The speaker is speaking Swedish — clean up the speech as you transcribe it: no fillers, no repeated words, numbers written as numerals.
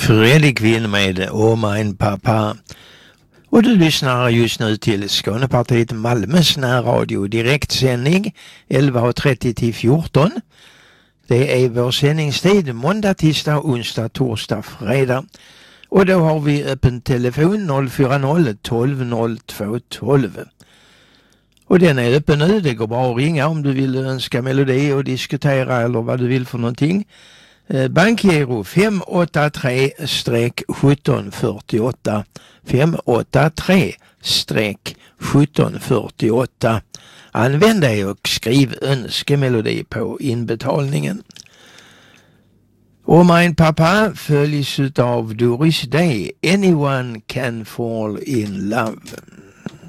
Fredrik Wihl med Åh min pappa. Och du lyssnar just nu till Skånepartiet Malmös närradio direktsändning 11.30 till 14. Det är vår sändningstid måndag, tisdag, onsdag, torsdag, fredag. Och då har vi öppen telefon 040 12 02 12. Och den är öppen nu, det går bra att ringa om du vill önska melodi och diskutera eller vad du vill för någonting. Bankgiro 583-1748 583-1748. Använd det och skriv önskemelodi på inbetalningen. Och min pappa följs av Doris Day, Anyone Can Fall in Love.